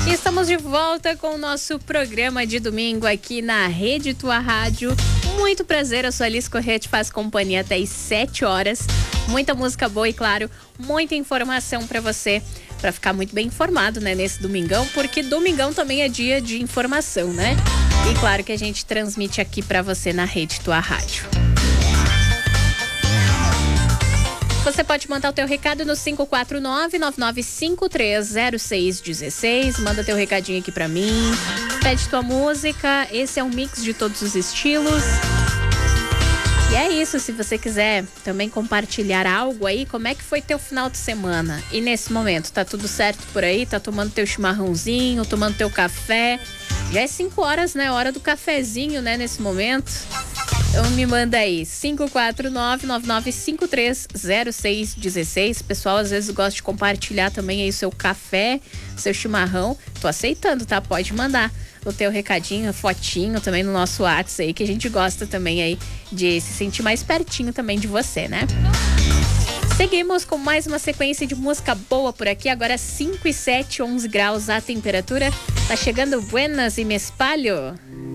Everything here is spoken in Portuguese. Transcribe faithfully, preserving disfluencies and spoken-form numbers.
Estamos de volta com o nosso programa de domingo aqui na Rede Tua Rádio. Muito prazer, eu sou a Alice Corrêa, te faz companhia até às sete horas. Muita música boa e, claro, muita informação para você, para ficar muito bem informado, né, nesse domingão, porque domingão também é dia de informação, né? E claro que a gente transmite aqui para você na Rede Tua Rádio. Você pode mandar o teu recado no cinco quatro nove, nove nove cinco três zero seis um seis. Manda teu recadinho aqui pra mim. Pede tua música. Esse é um mix de todos os estilos. E é isso, se você quiser também compartilhar algo aí, como é que foi teu final de semana? E nesse momento, tá tudo certo por aí? Tá tomando teu chimarrãozinho, tomando teu café? Já é cinco horas, né? Hora do cafezinho, né? Nesse momento. Então me manda aí, cinco quatro nove, nove nove cinco três zero seis um seis. Pessoal, às vezes gosta de compartilhar também aí o seu café, seu chimarrão. Tô aceitando, tá? Pode mandar o teu recadinho, fotinho também no nosso WhatsApp aí, que a gente gosta também aí de se sentir mais pertinho também de você, né? Seguimos com mais uma sequência de música boa por aqui. Agora cinco e sete, onze graus a temperatura. Tá chegando Buenas e Me Espalho.